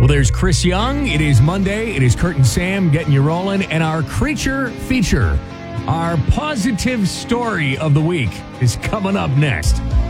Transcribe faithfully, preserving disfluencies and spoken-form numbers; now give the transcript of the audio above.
Well, there's Chris Young. It is Monday. It is Kurt and Sam getting you rolling. And our creature feature, our positive story of the week, is coming up next.